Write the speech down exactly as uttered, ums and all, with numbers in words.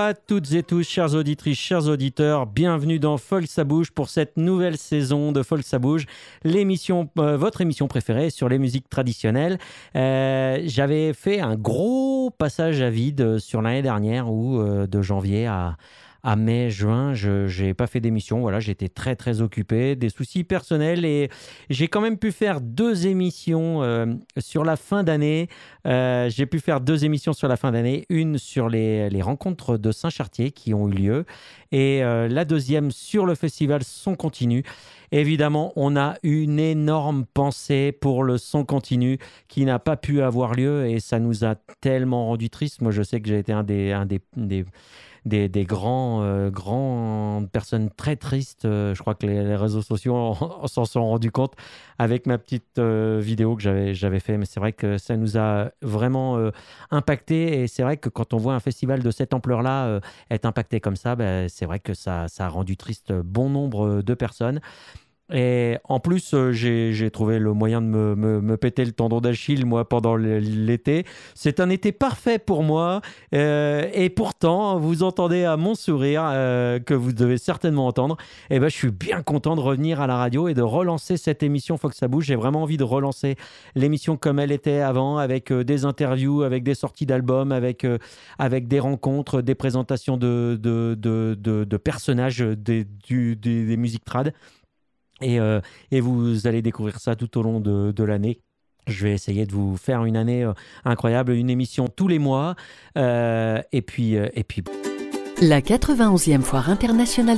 à toutes et tous, chères auditrices, chers auditeurs. Bienvenue dans Folk ça bouge pour cette nouvelle saison de Folk ça bouge, l'émission, euh, votre émission préférée sur les musiques traditionnelles. Euh, j'avais fait un gros passage à vide sur l'année dernière où euh, de janvier à à mai, juin, je n'ai pas fait d'émission. Voilà, j'étais très, très occupé, des soucis personnels et j'ai quand même pu faire deux émissions euh, sur la fin d'année. Euh, j'ai pu faire deux émissions sur la fin d'année, une sur les, les rencontres de Saint-Chartier qui ont eu lieu et euh, la deuxième sur le festival Son Continu. Évidemment, on a une énorme pensée pour le Son Continu qui n'a pas pu avoir lieu et ça nous a tellement rendu tristes. Moi, je sais que j'ai été un des... Un des, des Des, des grands, euh, grands personnes très tristes. Euh, je crois que les, les réseaux sociaux s'en sont rendus compte avec ma petite euh, vidéo que j'avais, j'avais fait. Mais c'est vrai que ça nous a vraiment euh, impacté. Et c'est vrai que quand on voit un festival de cette ampleur-là euh, être impacté comme ça, ben, c'est vrai que ça, ça a rendu triste bon nombre de personnes. Et en plus, euh, j'ai, j'ai trouvé le moyen de me, me, me péter le tendon d'Achille, moi, pendant l'été. C'est un été parfait pour moi. Euh, et pourtant, vous entendez à mon sourire, euh, que vous devez certainement entendre, et ben, je suis bien content de revenir à la radio et de relancer cette émission Faut que ça bouge. J'ai vraiment envie de relancer l'émission comme elle était avant, avec euh, des interviews, avec des sorties d'albums, avec, euh, avec des rencontres, des présentations de, de, de, de, de personnages des, du, des, des musiques trad. Et, euh, et vous allez découvrir ça tout au long de, de l'année. Je vais essayer de vous faire une année euh, incroyable, une émission tous les mois. Euh, et puis, euh, et puis... La quatre-vingt-onzième Foire internationale